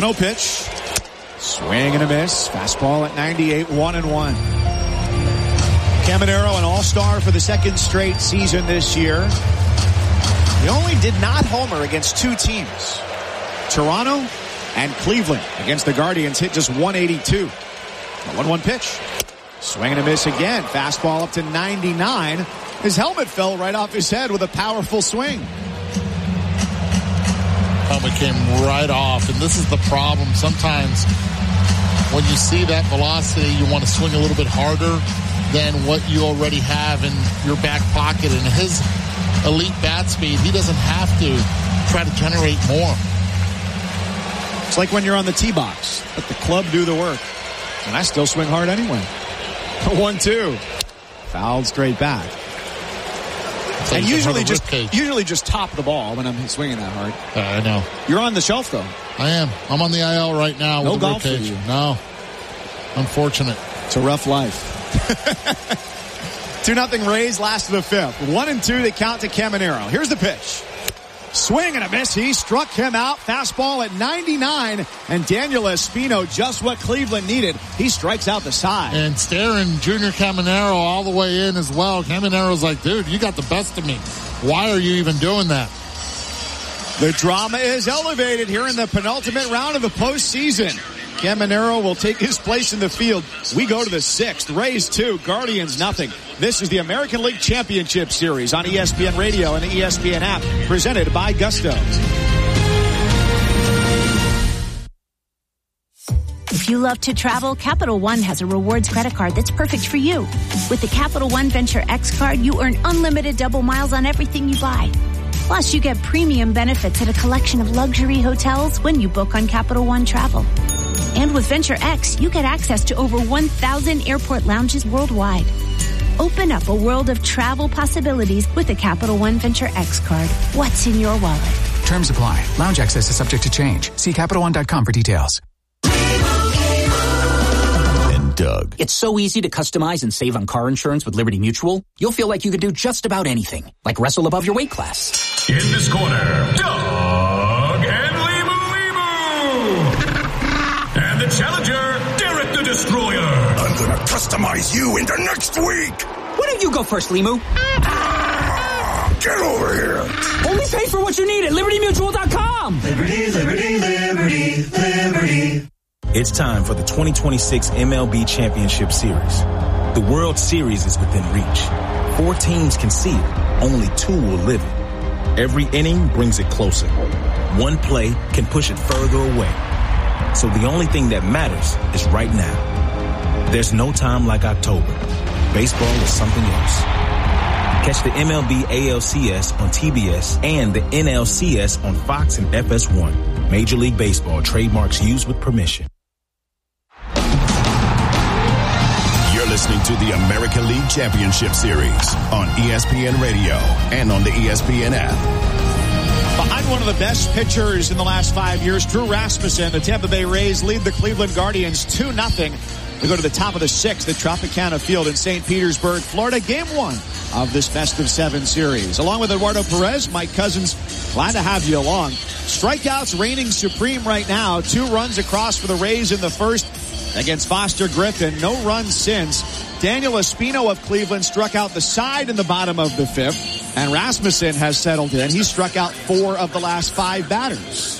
No pitch. Swing and a miss. Fastball at 98, 1-1. Caminero, an all-star for the second straight season this year. He only did not homer against two teams, Toronto and Cleveland. Against the Guardians, hit just 182. A 1-1 pitch. Swing and a miss again. Fastball up to 99. His helmet fell right off his head with a powerful swing. Helmet came right off, and this is the problem. Sometimes when you see that velocity, you want to swing a little bit harder than what you already have in your back pocket. And his elite bat speed, he doesn't have to try to generate more. It's like when you're on the tee box. Let the club do the work. And I still swing hard anyway. 1-2. Fouled straight back. So and usually just top the ball when I'm swinging that hard. I know. You're on the shelf, though. I am. I'm on the IL right now. No with the golf for you. No. Unfortunate. It's a rough life. 2-0 Rays, last of the fifth. 1-2, they count to Caminero. Here's the pitch. Swing and a miss. He struck him out. Fastball at 99. And Daniel Espino, just what Cleveland needed. He strikes out the side. And staring Junior Caminero all the way in as well. Caminero's like, dude, you got the best of me. Why are you even doing that? The drama is elevated here in the penultimate round of the postseason. Caminero will take his place in the field. We go to the sixth. Rays 2, Guardians nothing. This is the American League Championship Series on ESPN Radio and the ESPN app, presented by Gusto. If you love to travel, Capital One has a rewards credit card that's perfect for you. With the Capital One Venture X card, you earn unlimited double miles on everything you buy. Plus, you get premium benefits at a collection of luxury hotels when you book on Capital One Travel. And with Venture X, you get access to over 1,000 airport lounges worldwide. Open up a world of travel possibilities with the Capital One Venture X card. What's in your wallet? Terms apply. Lounge access is subject to change. See CapitalOne.com for details. And Doug. It's so easy to customize and save on car insurance with Liberty Mutual. You'll feel like you could do just about anything, like wrestle above your weight class. In this corner, Doug and and the challenger, Derek the Destroyer. I'm gonna customize you into next week. Why don't you go first, Limu? Get over here. Only pay for what you need at LibertyMutual.com. Liberty, liberty, liberty, liberty. It's time for the 2026 MLB Championship Series. The World Series is within reach. 4 teams can see it. Only 2 will live it. Every inning brings it closer. One play can push it further away. So the only thing that matters is right now. There's no time like October. Baseball is something else. Catch the MLB ALCS on TBS and the NLCS on Fox and FS1. Major League Baseball trademarks used with permission. You're listening to the American League Championship Series on ESPN Radio and on the ESPN app. Behind one of the best pitchers in the last 5 years, Drew Rasmussen, the Tampa Bay Rays lead the Cleveland Guardians 2-0. We go to the top of the sixth at Tropicana Field in St. Petersburg, Florida. Game 1 of this best of 7 series. Along with Eduardo Perez, Mike Cousins, glad to have you along. Strikeouts reigning supreme right now. 2 runs across for the Rays in the first against Foster Griffin. No runs since. Daniel Espino of Cleveland struck out the side in the bottom of the fifth. And Rasmussen has settled in. He struck out 4 of the last 5 batters.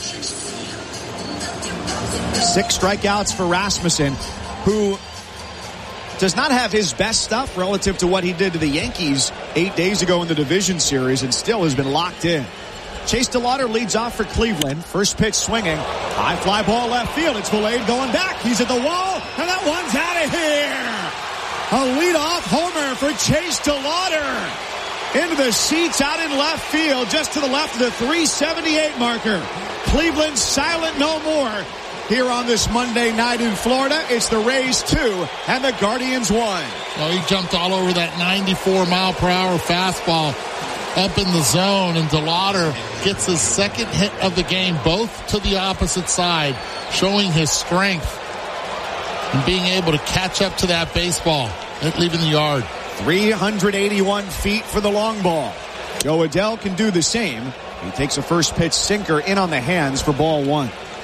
6 strikeouts for Rasmussen, who does not have his best stuff relative to what he did to the Yankees 8 days ago in the division series and still has been locked in. Chase DeLauder leads off for Cleveland. First pitch swinging. High fly ball left field. It's Vilade going back. He's at the wall, and that one's out of here. A leadoff homer for Chase DeLauder. Into the seats out in left field, just to the left of the 378 marker. Cleveland silent no more. Here on this Monday night in Florida, it's the Rays 2 and the Guardians 1. Oh, he jumped all over that 94-mile-per-hour fastball up in the zone, and DeLauder gets his second hit of the game, both to the opposite side, showing his strength and being able to catch up to that baseball and leaving the yard. 381 feet for the long ball. Joe Adell can do the same. He takes a first pitch sinker in on the hands for ball 1.